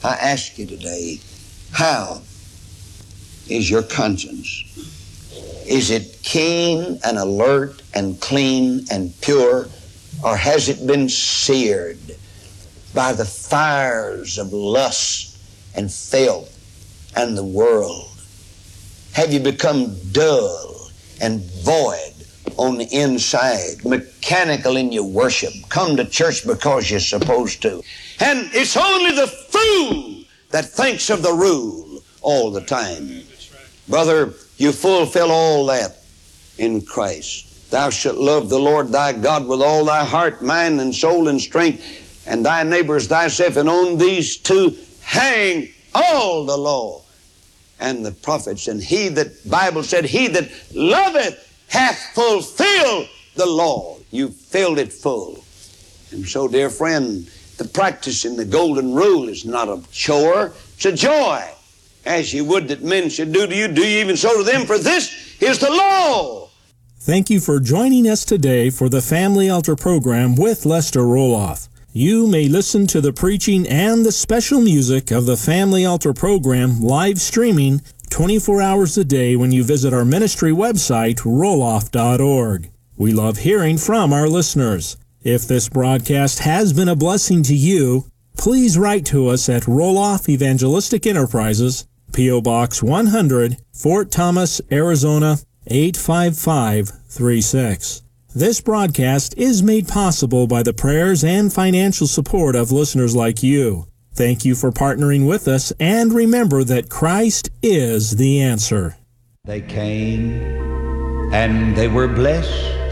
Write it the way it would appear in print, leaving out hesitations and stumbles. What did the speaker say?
I ask you today, how is your conscience? Is it keen and alert and clean and pure, or has it been seared by the fires of lust and filth and the world? Have you become dull and void on the inside, mechanical in your worship, come to church because you're supposed to? And it's only the fool that thinks of the rule all the time. Brother, you fulfill all that in Christ. Thou shalt love the Lord thy God with all thy heart, mind, and soul, and strength, and thy neighbor as thyself, and on these two hang all the law and the prophets. And he that, Bible said, he that loveth hath fulfilled the law. You filled it full. And so, dear friend, the practice in the golden rule is not a chore, it's a joy. As you would that men should do to you, do you even so to them, for this is the law. Thank you for joining us today for the Family Altar program with Lester Roloff. You may listen to the preaching and the special music of the Family Altar program live streaming 24 hours a day when you visit our ministry website, roloff.org. We love hearing from our listeners. If this broadcast has been a blessing to you, please write to us at Roloff Evangelistic Enterprises, P.O. Box 100, Fort Thomas, Arizona, 85536. This broadcast is made possible by the prayers and financial support of listeners like you. Thank you for partnering with us, and remember that Christ is the answer. They came and they were blessed